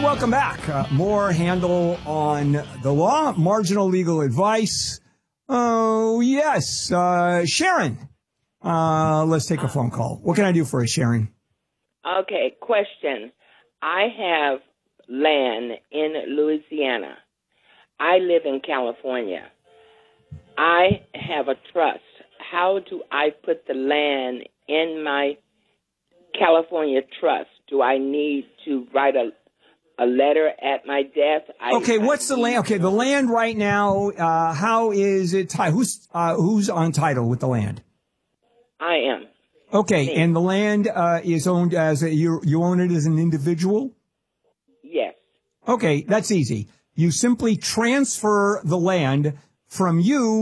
welcome back. More Handel on the law, marginal legal advice. Oh, yes. Sharon, let's take a phone call. What can I do for you, Sharon? Okay, question. I have land in Louisiana. I live in California. I have a trust. How do I put the land in my California trust? Do I need to write a letter at my death? Okay, what's the land? Okay, the land right now, how is it? Who's on title with the land? I am. Okay, Me. and the land is owned as you own it as an individual? Yes. Okay, that's easy. You simply transfer the land from you